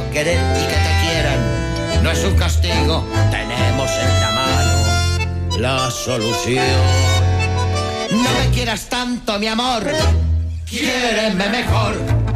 querer y que te quieran no es un castigo. Tenemos en la mano la solución. No me quieras tanto, mi amor, quiéreme mejor.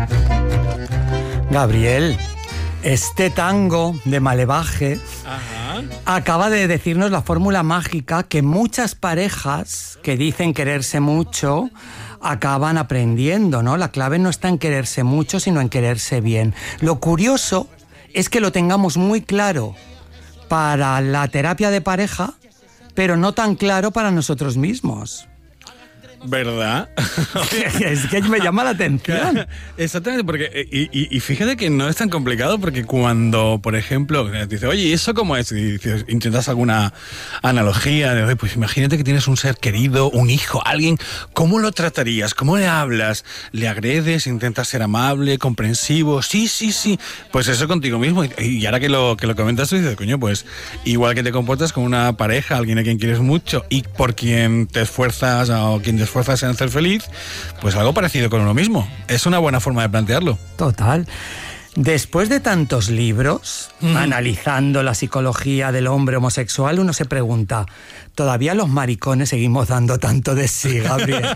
Gabriel, este tango de Malevaje acaba de decirnos la fórmula mágica que muchas parejas que dicen quererse mucho acaban aprendiendo, ¿no? La clave no está en quererse mucho, sino en quererse bien. Lo curioso es que lo tengamos muy claro para la terapia de pareja, pero no tan claro para nosotros mismos. ¿Verdad? Es que me llama la atención. Exactamente, porque y fíjate que no es tan complicado, porque cuando, por ejemplo, te dice, oye, ¿y eso cómo es? Y dices, intentas alguna analogía de, oye, pues imagínate que tienes un ser querido, un hijo, alguien, ¿cómo lo tratarías? ¿Cómo le hablas? ¿Le agredes? ¿Intentas ser amable, comprensivo? Sí. Pues eso contigo mismo. Y ahora que lo comentas, tú dices, coño, pues igual que te comportas con una pareja, alguien a quien quieres mucho y por quien te esfuerzas o quien te esfuerzas en hacer feliz, pues algo parecido con uno mismo. Es una buena forma de plantearlo. Total. Después de tantos libros, analizando la psicología del hombre homosexual, uno se pregunta, ¿todavía los maricones seguimos dando tanto de sí, Gabriel?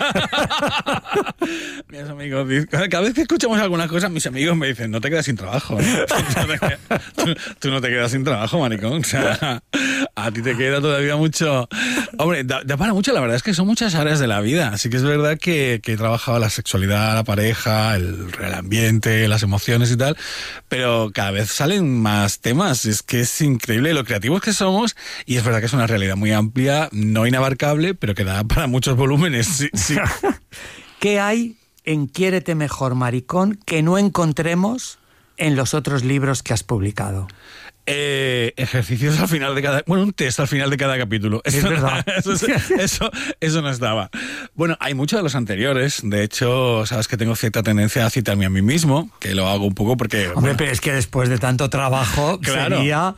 Mis amigos, cada vez que escuchamos algunas cosas, mis amigos me dicen, no te quedas sin trabajo, ¿no? Tú no te quedas sin trabajo, maricón. O sea, a ti te queda todavía mucho. Hombre, da para mucho, la verdad es que son muchas áreas de la vida. Así que es verdad que he trabajado la sexualidad, la pareja, el ambiente, las emociones y tal, pero cada vez salen más temas. Es que es increíble lo creativos que somos, y es verdad que es una realidad muy amplia, no inabarcable, pero que da para muchos volúmenes. Sí. ¿Qué hay en Quiérete Mejor, Maricón, que no encontremos en los otros libros que has publicado? Ejercicios al final de cada... Bueno, un test al final de cada capítulo. Es verdad. Eso no estaba. Bueno, hay muchos de los anteriores. De hecho, sabes que tengo cierta tendencia a citarme a mí mismo, que lo hago un poco porque... Hombre, bueno, pero es que después de tanto trabajo, claro, sería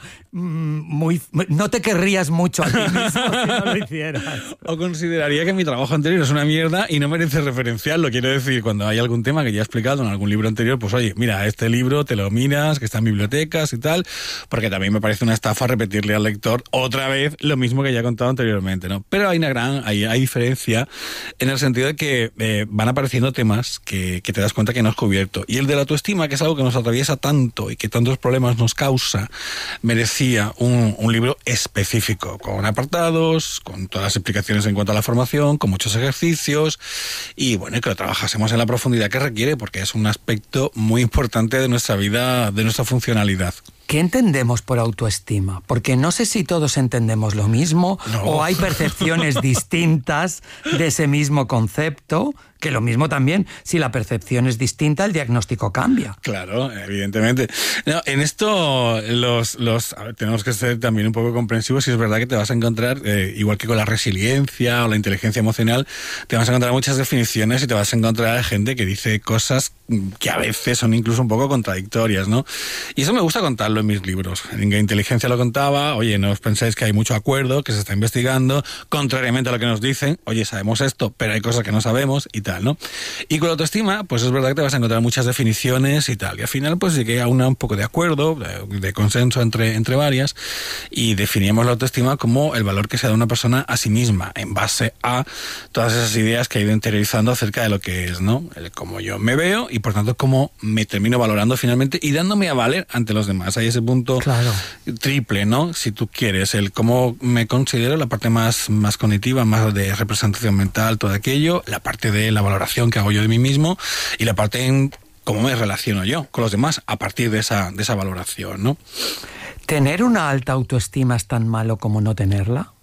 muy... No te querrías mucho a ti mismo si no lo hicieras. O consideraría que mi trabajo anterior es una mierda y no merece referenciarlo. Quiero decir, cuando hay algún tema que ya he explicado en algún libro anterior, pues oye, mira, este libro te lo miras, que está en bibliotecas y tal, porque también me parece una estafa repetirle al lector otra vez lo mismo que ya he contado anteriormente, ¿no? Pero hay diferencia en el sentido de que van apareciendo temas que te das cuenta que no has cubierto. Y el de la autoestima, que es algo que nos atraviesa tanto y que tantos problemas nos causa, merecía un libro específico, con apartados, con todas las explicaciones en cuanto a la formación, con muchos ejercicios, y bueno, que lo trabajásemos en la profundidad que requiere, porque es un aspecto muy importante de nuestra vida, de nuestra funcionalidad. ¿Qué entendemos por autoestima? Porque no sé si todos entendemos lo mismo, no, o hay percepciones distintas de ese mismo concepto, que lo mismo también, si la percepción es distinta, el diagnóstico cambia. Claro, evidentemente. No, en esto a ver, tenemos que ser también un poco comprensivos, y es verdad que te vas a encontrar, igual que con la resiliencia o la inteligencia emocional, te vas a encontrar muchas definiciones y te vas a encontrar gente que dice cosas que a veces son incluso un poco contradictorias, ¿no? Y eso me gusta contarlo en mis libros. En Inteligencia lo contaba, oye, no os pensáis que hay mucho acuerdo, que se está investigando, contrariamente a lo que nos dicen, oye, sabemos esto, pero hay cosas que no sabemos y tal, ¿no? Y con la autoestima, pues es verdad que te vas a encontrar muchas definiciones y tal, y al final pues llegué a un poco de acuerdo, de consenso entre varias, y definíamos la autoestima como el valor que se da una persona a sí misma, en base a todas esas ideas que ha ido interiorizando acerca de lo que es, ¿no? El cómo yo me veo y por tanto cómo me termino valorando finalmente y dándome a valer ante los demás. Hay ese punto, claro, triple, ¿no? Si tú quieres, el cómo me considero, la parte más cognitiva, más de representación mental, todo aquello, la parte de la valoración que hago yo de mí mismo, y la parte en cómo me relaciono yo con los demás a partir de esa valoración, ¿no? ¿Tener una alta autoestima es tan malo como no tenerla?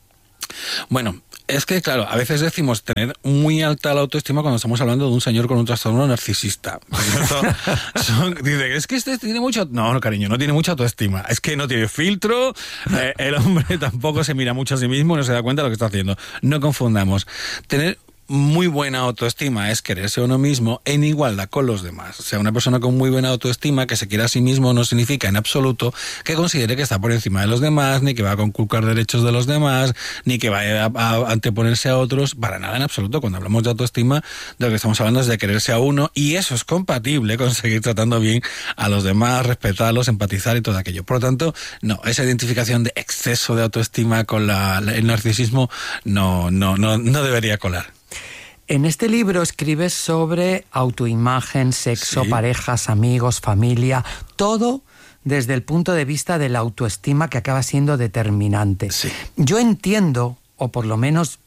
Bueno, es que, claro, a veces decimos tener muy alta la autoestima cuando estamos hablando de un señor con un trastorno narcisista. Dice, es que este tiene mucho... No, cariño, no tiene mucha autoestima. Es que no tiene filtro, el hombre tampoco se mira mucho a sí mismo y no se da cuenta de lo que está haciendo. No confundamos. Tener muy buena autoestima es quererse a uno mismo en igualdad con los demás. O sea, una persona con muy buena autoestima que se quiera a sí mismo no significa en absoluto que considere que está por encima de los demás, ni que va a conculcar derechos de los demás, ni que vaya a anteponerse a otros, para nada en absoluto. Cuando hablamos de autoestima, de lo que estamos hablando es de quererse a uno, y eso es compatible con seguir tratando bien a los demás, respetarlos, empatizar y todo aquello. Por lo tanto, no, esa identificación de exceso de autoestima con el narcisismo no debería colar. En este libro escribes sobre autoimagen, sexo, Sí. parejas, amigos, familia, todo desde el punto de vista de la autoestima, que acaba siendo determinante. Sí. Yo entiendo, o por lo menos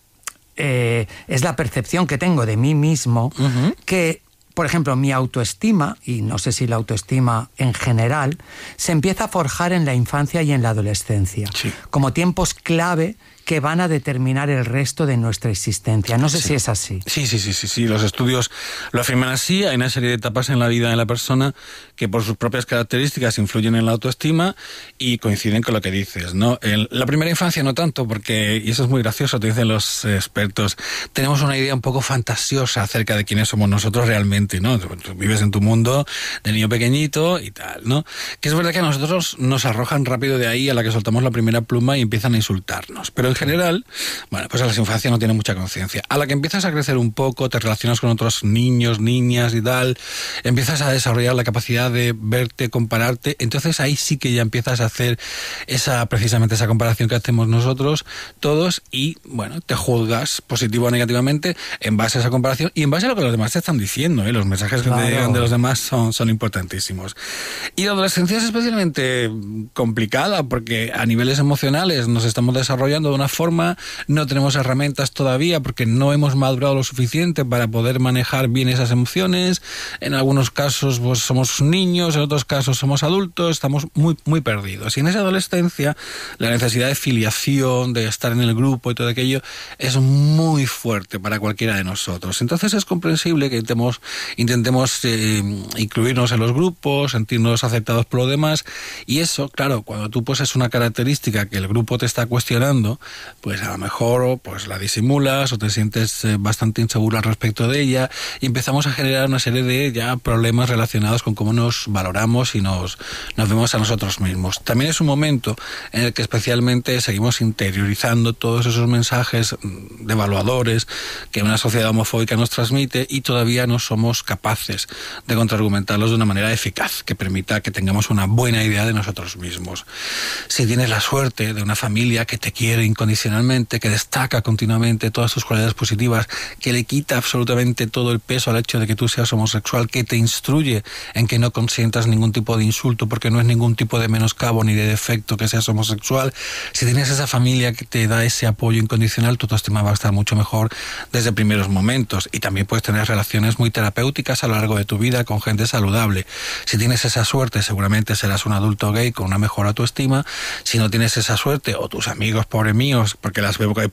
es la percepción que tengo de mí mismo, que, por ejemplo, mi autoestima, y no sé si la autoestima en general, se empieza a forjar en la infancia y en la adolescencia, Sí. como tiempos clave que van a determinar el resto de nuestra existencia. No sé si es así. Sí. Los estudios lo afirman así. Hay una serie de etapas en la vida de la persona que por sus propias características influyen en la autoestima y coinciden con lo que dices, ¿no? La primera infancia no tanto, porque, y eso es muy gracioso, te dicen los expertos, tenemos una idea un poco fantasiosa acerca de quiénes somos nosotros realmente, ¿no? Tú vives en tu mundo de niño pequeñito y tal, ¿no? Que es verdad que a nosotros nos arrojan rápido de ahí a la que soltamos la primera pluma y empiezan a insultarnos. Pero en general, bueno, pues a la infancia no tiene mucha conciencia. A la que empiezas a crecer un poco, te relacionas con otros niños, niñas y tal, empiezas a desarrollar la capacidad de verte, compararte, entonces ahí sí que ya empiezas a hacer precisamente esa comparación que hacemos nosotros todos, y bueno, te juzgas positivo o negativamente en base a esa comparación y en base a lo que los demás te están diciendo, ¿eh? Los mensajes que te llegan de los demás son importantísimos. Y la adolescencia es especialmente complicada porque a niveles emocionales nos estamos desarrollando de una forma, no tenemos herramientas todavía porque no hemos madurado lo suficiente para poder manejar bien esas emociones. En algunos casos pues somos niños, en otros casos somos adultos, estamos muy, muy perdidos. Y en esa adolescencia la necesidad de filiación, de estar en el grupo y todo aquello es muy fuerte para cualquiera de nosotros. Entonces es comprensible que intentemos incluirnos en los grupos, sentirnos aceptados por los demás, y eso, claro, cuando tú posees una característica que el grupo te está cuestionando, pues a lo mejor pues la disimulas o te sientes bastante inseguro al respecto de ella, y empezamos a generar una serie de ya problemas relacionados con cómo nos valoramos y nos vemos a nosotros mismos. También es un momento en el que especialmente seguimos interiorizando todos esos mensajes devaluadores que una sociedad homofóbica nos transmite, y todavía no somos capaces de contraargumentarlos de una manera eficaz que permita que tengamos una buena idea de nosotros mismos. Si tienes la suerte de una familia que te quiere incondicionalmente, que destaca continuamente todas tus cualidades positivas, que le quita absolutamente todo el peso al hecho de que tú seas homosexual, que te instruye en que no consientas ningún tipo de insulto porque no es ningún tipo de menoscabo ni de defecto que seas homosexual, si tienes esa familia que te da ese apoyo incondicional, tu autoestima va a estar mucho mejor desde primeros momentos, y también puedes tener relaciones muy terapéuticas a lo largo de tu vida con gente saludable. Si tienes esa suerte, seguramente serás un adulto gay con una mejor autoestima. Si no tienes esa suerte, o tus amigos, pobres míos, porque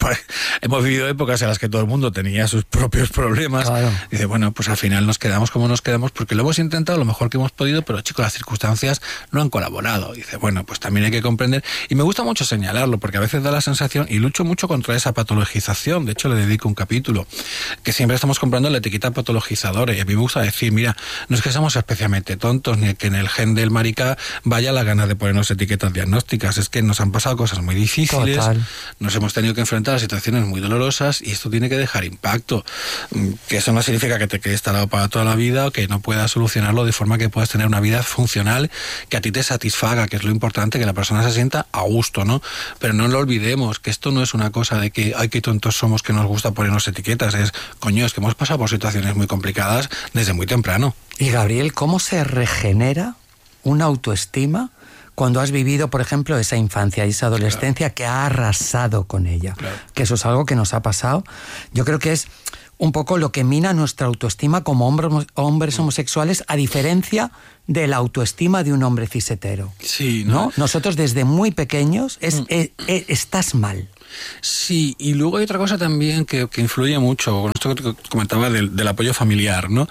hemos vivido épocas en las que todo el mundo tenía sus propios problemas, claro. Dice, bueno, pues al final nos quedamos como nos quedamos porque lo hemos intentado lo mejor que hemos podido, pero chicos, las circunstancias no han colaborado. Dice, bueno, pues también hay que comprender, y me gusta mucho señalarlo porque a veces da la sensación, y lucho mucho contra esa patologización, de hecho le dedico un capítulo, que siempre estamos comprando la etiqueta patologizadora, y a mí me gusta decir, mira, no es que seamos especialmente tontos, ni que en el gen del marica vaya la gana de ponernos etiquetas diagnósticas, es que nos han pasado cosas muy difíciles, total. Nos hemos tenido que enfrentar a situaciones muy dolorosas, y esto tiene que dejar impacto, que eso no significa que te quedes talado para toda la vida o que no puedas solucionarlo de forma que puedas tener una vida funcional que a ti te satisfaga, que es lo importante, que la persona se sienta a gusto, ¿no? Pero no lo olvidemos, que esto no es una cosa de que, ay, qué tontos somos que nos gusta ponernos etiquetas, es que hemos pasado por situaciones muy complicadas desde muy temprano. Y Gabriel, ¿cómo se regenera una autoestima cuando has vivido, por ejemplo, esa infancia y esa adolescencia, claro, que ha arrasado con ella? Claro. Que eso es algo que nos ha pasado. Yo creo que es un poco lo que mina nuestra autoestima como hombres homosexuales, a diferencia de la autoestima de un hombre cis hetero. Sí, ¿no? Nosotros desde muy pequeños estás mal. Sí, y luego hay otra cosa también que influye mucho, con esto que te comentaba del apoyo familiar, ¿no?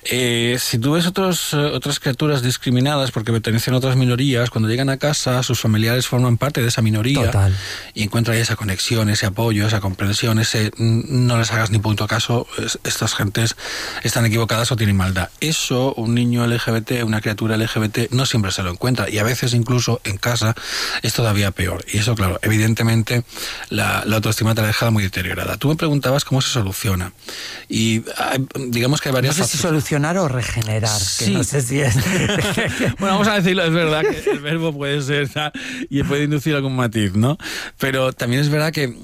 Si tú ves otras criaturas discriminadas porque pertenecen a otras minorías, cuando llegan a casa, sus familiares forman parte de esa minoría. Total. Y encuentran esa conexión, ese apoyo, esa comprensión, no les hagas ni punto caso, estas gentes están equivocadas o tienen maldad. Eso, un niño LGBT, una criatura LGBT, no siempre se lo encuentra, y a veces incluso en casa es todavía peor. Y eso, claro, evidentemente la autoestima te la deja muy deteriorada. Tú me preguntabas cómo se soluciona. Y digamos que hay varias... No sé si solucionar o regenerar, sí. Que no sé si es... Bueno, vamos a decirlo, es verdad que el verbo puede ser y puede inducir algún matiz, ¿no? Pero también es verdad que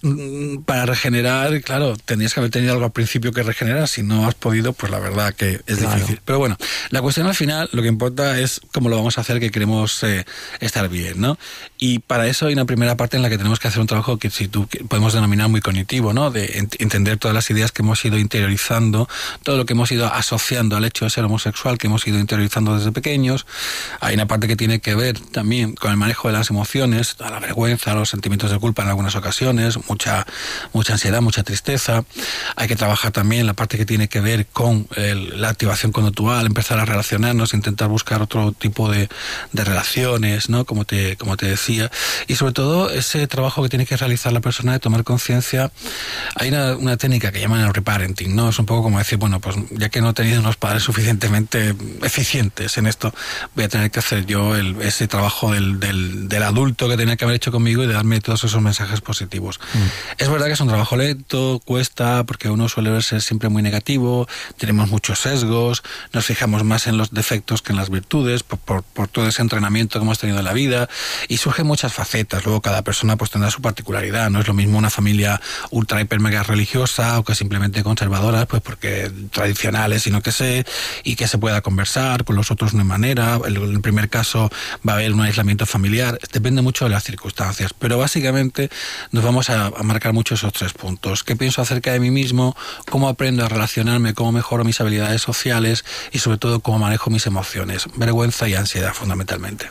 para regenerar, claro, tendrías que haber tenido algo al principio que regenerar. Si no has podido, pues la verdad que es difícil. Pero bueno, la cuestión al final, lo que importa es cómo lo vamos a hacer, que queremos estar bien, ¿no? Y para eso hay una primera parte en la que tenemos que hacer un trabajo que podemos denominar muy cognitivo, ¿no? De entender todas las ideas que hemos ido interiorizando, todo lo que hemos ido asociando al hecho de ser homosexual, que hemos ido interiorizando desde pequeños. Hay una parte que tiene que ver también con el manejo de las emociones, la vergüenza, los sentimientos de culpa en algunas ocasiones, mucha ansiedad, mucha tristeza. Hay que trabajar también la parte que tiene que ver con la activación conductual, empezar a relacionarnos, intentar buscar otro tipo de relaciones, ¿no? Como te decía. Y sobre todo ese trabajo que tiene que realizar la persona de tomar conciencia. Hay una técnica que llaman el reparenting, ¿no? Es un poco como decir, bueno, pues ya que no he tenido unos padres suficientemente eficientes en esto, voy a tener que hacer yo ese trabajo del adulto que tenía que haber hecho conmigo y de darme todos esos mensajes positivos. Es verdad que es un trabajo lento, cuesta, porque uno suele verse siempre muy negativo, tenemos muchos sesgos, nos fijamos más en los defectos que en las virtudes, por todo ese entrenamiento que hemos tenido en la vida, y surgen muchas facetas. Luego cada persona pues tendrá su particularidad. No es lo mismo una familia ultra hiper mega religiosa o que simplemente conservadora, pues porque tradicionales y no que sé, y que se pueda conversar, con los otros no hay manera. En el primer caso va a haber un aislamiento familiar, depende mucho de las circunstancias, pero básicamente nos vamos a marcar mucho esos 3 puntos. ¿Qué pienso acerca de mí mismo? ¿Cómo aprendo a relacionarme? ¿Cómo mejoro mis habilidades sociales? Y sobre todo, ¿cómo manejo mis emociones? Vergüenza y ansiedad, fundamentalmente.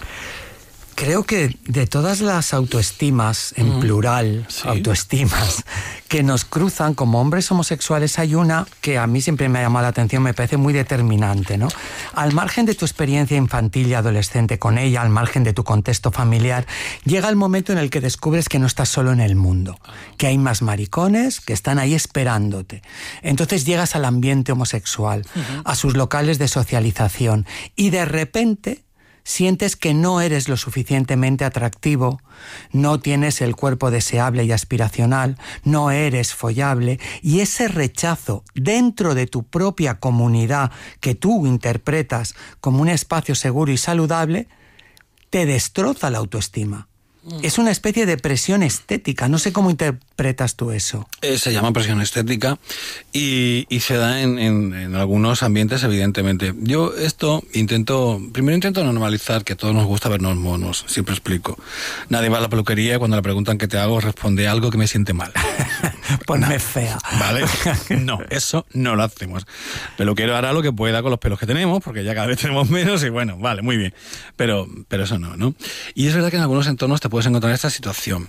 Creo que de todas las autoestimas, en plural, sí, autoestimas, que nos cruzan como hombres homosexuales, hay una que a mí siempre me ha llamado la atención, me parece muy determinante, ¿no? Al margen de tu experiencia infantil y adolescente con ella, al margen de tu contexto familiar, llega el momento en el que descubres que no estás solo en el mundo, que hay más maricones que están ahí esperándote. Entonces llegas al ambiente homosexual, a sus locales de socialización, y de repente sientes que no eres lo suficientemente atractivo, no tienes el cuerpo deseable y aspiracional, no eres follable, y ese rechazo dentro de tu propia comunidad que tú interpretas como un espacio seguro y saludable, te destroza la autoestima. Es una especie de presión estética. No sé cómo interpretas tú eso. Se llama presión estética y se da en algunos ambientes, evidentemente. Yo primero intento normalizar que a todos nos gusta vernos monos, siempre explico. Nadie va a la peluquería y cuando le preguntan qué te hago, responde algo que me siente mal. Ponme fea. ¿Vale? No, eso no lo hacemos. Peluquero hará lo que pueda con los pelos que tenemos, porque ya cada vez tenemos menos y bueno, vale, muy bien. Pero eso no. Y es verdad que en algunos entornos te puedes encontrar esta situación.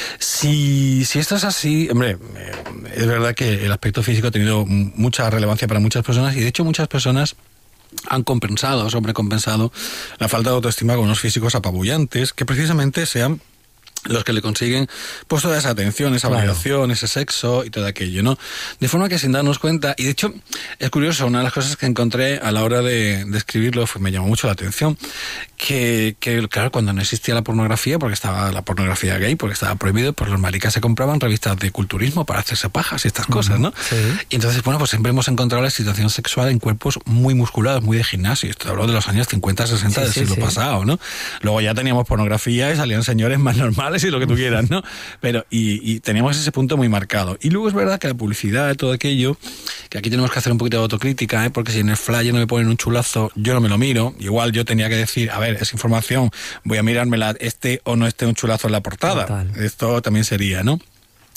Si esto es así, hombre, es verdad que el aspecto físico ha tenido mucha relevancia para muchas personas y de hecho muchas personas han compensado, sobrecompensado la falta de autoestima con unos físicos apabullantes que precisamente sean los que le consiguen pues toda esa atención, esa validación, ese sexo y todo aquello, ¿no? De forma que sin darnos cuenta, y de hecho es curioso, una de las cosas que encontré a la hora de escribirlo me llamó mucho la atención, que claro, cuando no existía la pornografía, porque estaba la pornografía gay, porque estaba prohibido, pues los maricas se compraban revistas de culturismo para hacerse pajas y estas cosas, ¿no? Sí. Y entonces, bueno, pues siempre hemos encontrado la situación sexual en cuerpos muy musculados, muy de gimnasio. Esto habló de los años 50, 60 del siglo pasado, ¿no? Luego ya teníamos pornografía y salían señores más normales y lo que tú quieras, ¿no? Pero, y teníamos ese punto muy marcado. Y luego es verdad que la publicidad, todo aquello, que aquí tenemos que hacer un poquito de autocrítica, porque si en el flyer no me ponen un chulazo, yo no me lo miro. Igual yo tenía que decir, a ver, es información, voy a mirármela, o no esté un chulazo en la portada. Total. Esto también sería, ¿no?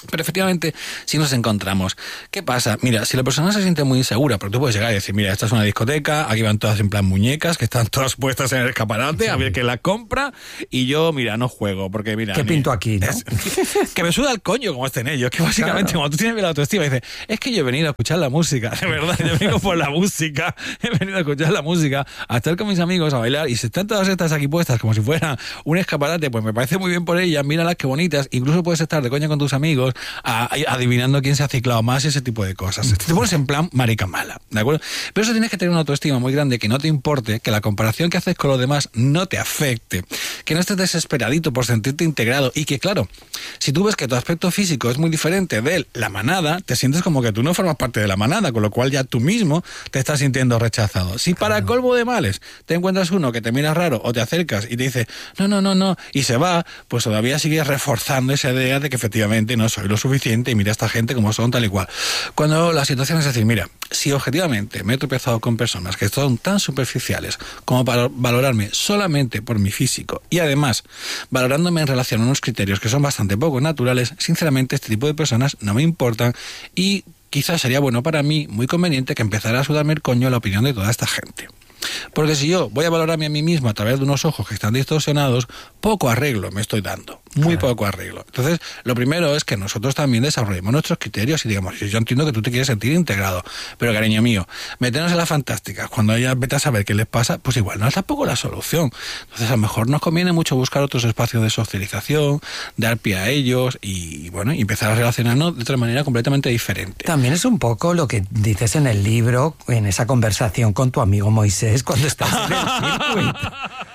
Pero efectivamente, si nos encontramos, ¿qué pasa? Mira, si la persona se siente muy insegura, porque tú puedes llegar y decir, mira, esta es una discoteca, aquí van todas en plan muñecas, que están todas puestas en el escaparate, a ver quién las compra, y yo, mira, no juego, porque mira... ¿Qué pinto aquí, no? Que me suda el coño como estén ellos, que básicamente cuando tú tienes la autoestima, dices, es que yo he venido a escuchar la música, de verdad, yo vengo por la música, he venido a escuchar la música, a estar con mis amigos, a bailar, y si están todas estas aquí puestas como si fuera un escaparate, pues me parece muy bien por ellas, míralas qué bonitas, incluso puedes estar de coña con tus amigos, adivinando quién se ha ciclado más y ese tipo de cosas. Te pones en plan marica mala, ¿de acuerdo? Pero eso tienes que tener una autoestima muy grande, que no te importe, que la comparación que haces con los demás no te afecte, que no estés desesperadito por sentirte integrado y que, claro, si tú ves que tu aspecto físico es muy diferente de la manada, te sientes como que tú no formas parte de la manada, con lo cual ya tú mismo te estás sintiendo rechazado. Si para colmo de males te encuentras uno que te mira raro o te acercas y te dice no, y se va, pues todavía sigues reforzando esa idea de que efectivamente no soy lo suficiente y mira a esta gente como son tal y cual. Cuando la situación es decir, mira, si objetivamente me he tropezado con personas que son tan superficiales como para valorarme solamente por mi físico y además valorándome en relación a unos criterios que son bastante poco naturales, sinceramente este tipo de personas no me importan y quizás sería bueno para mí, muy conveniente, que empezara a sudarme el coño la opinión de toda esta gente. Porque si yo voy a valorarme a mí mismo a través de unos ojos que están distorsionados, poco arreglo me estoy dando, muy poco arreglo. Entonces, lo primero es que nosotros también desarrollemos nuestros criterios y digamos, yo entiendo que tú te quieres sentir integrado, pero cariño mío, meternos en las fantásticas, cuando ella vete a saber qué les pasa, pues igual no es tampoco la solución. Entonces, a lo mejor nos conviene mucho buscar otros espacios de socialización, dar pie a ellos y bueno, y empezar a relacionarnos de otra manera completamente diferente. También es un poco lo que dices en el libro, en esa conversación con tu amigo Moisés, cuando estás en el circuito.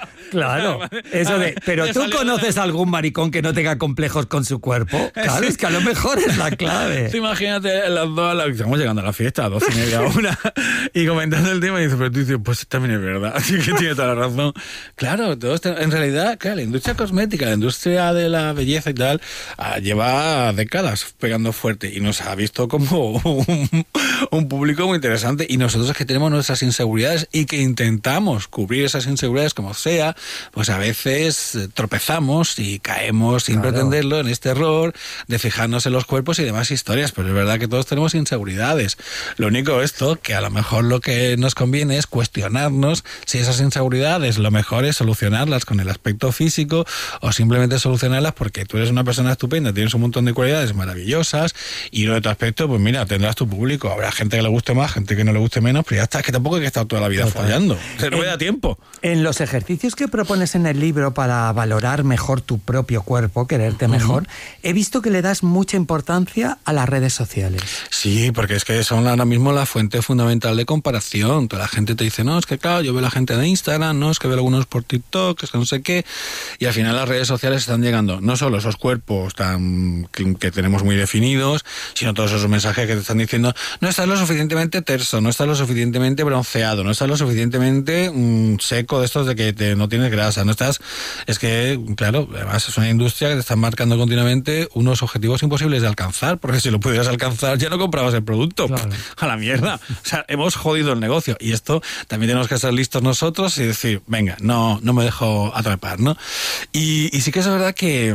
Claro, eso de, pero tú conoces a algún maricón que no tenga complejos con su cuerpo. Claro, es que a lo mejor es la clave. Imagínate las dos, estamos llegando a la fiesta, a 12:30, 1, y comentando el tema y dices, pero tú dices, pues también es verdad, así que tiene toda la razón. Claro, todo esto, en realidad, claro, la industria cosmética, la industria de la belleza y tal, lleva décadas pegando fuerte y nos ha visto como un público muy interesante y nosotros es que tenemos nuestras inseguridades y que intentamos cubrir esas inseguridades como sea, pues a veces tropezamos y caemos sin pretenderlo en este error de fijarnos en los cuerpos y demás historias, pero es verdad que todos tenemos inseguridades. Lo único esto, que a lo mejor lo que nos conviene es cuestionarnos si esas inseguridades lo mejor es solucionarlas con el aspecto físico o simplemente solucionarlas porque tú eres una persona estupenda, tienes un montón de cualidades maravillosas y lo de tu aspecto, pues mira, tendrás tu público, habrá gente que le guste más, gente que no le guste menos, pero ya está, es que tampoco hay que estar toda la vida follando, se no me da tiempo. En los ejercicios que propones en el libro para valorar mejor tu propio cuerpo, quererte mejor, he visto que le das mucha importancia a las redes sociales. Sí, porque es que son ahora mismo la fuente fundamental de comparación. Toda la gente te dice, no, es que claro, yo veo la gente de Instagram, no, es que veo algunos por TikTok, es que no sé qué, y al final las redes sociales están llegando no solo esos cuerpos tan que tenemos muy definidos, sino todos esos mensajes que te están diciendo, no estás lo suficientemente terso, no estás lo suficientemente bronceado, no estás lo suficientemente seco de estos de que no tienes grasa, no estás... Es que, claro, además es una industria que te está marcando continuamente unos objetivos imposibles de alcanzar, porque si lo pudieras alcanzar ya no comprabas el producto. Claro. A la mierda. O sea, hemos jodido el negocio. Y esto también tenemos que ser listos nosotros y decir, venga, no me dejo atrapar, ¿no? Y sí que es verdad que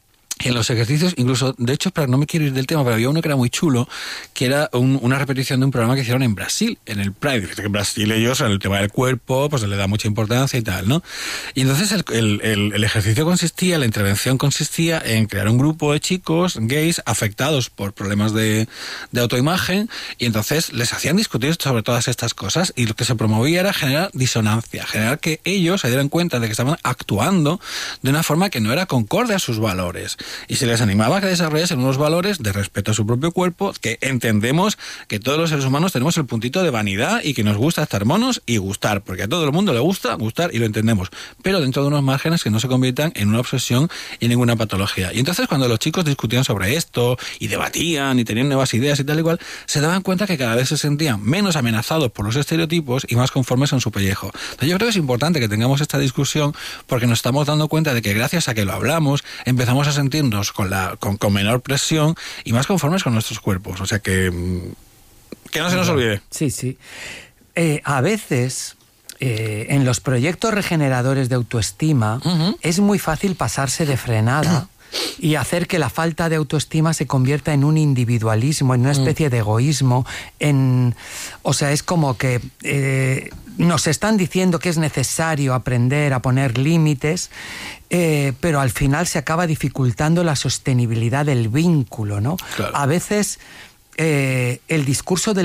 en los ejercicios, incluso, de hecho, no me quiero ir del tema, pero había uno que era muy chulo, que era una repetición de un programa que hicieron en Brasil, en el Pride. Fíjate que en Brasil ellos, en el tema del cuerpo, pues le da mucha importancia y tal, ¿no? Y entonces el ejercicio consistía, la intervención consistía en crear un grupo de chicos gays afectados por problemas de autoimagen, y entonces les hacían discutir sobre todas estas cosas, y lo que se promovía era generar disonancia, generar que ellos se dieran cuenta de que estaban actuando de una forma que no era concorde a sus valores. Y se les animaba a que desarrollasen unos valores de respeto a su propio cuerpo, que entendemos que todos los seres humanos tenemos el puntito de vanidad y que nos gusta estar monos y gustar, porque a todo el mundo le gusta gustar y lo entendemos, pero dentro de unos márgenes que no se conviertan en una obsesión y ninguna patología. Y entonces cuando los chicos discutían sobre esto y debatían y tenían nuevas ideas y tal y cual, se daban cuenta que cada vez se sentían menos amenazados por los estereotipos y más conformes en su pellejo. Entonces yo creo que es importante que tengamos esta discusión porque nos estamos dando cuenta de que gracias a que lo hablamos empezamos a sentirnos con menor presión y más conformes con nuestros cuerpos. O sea que no se nos olvide. Sí, sí. A veces, en los proyectos regeneradores de autoestima, es muy fácil pasarse de frenada y hacer que la falta de autoestima se convierta en un individualismo, en una especie de egoísmo. O sea, es como que nos están diciendo que es necesario aprender a poner límites, pero al final se acaba dificultando la sostenibilidad del vínculo, ¿no? Claro. A veces el discurso del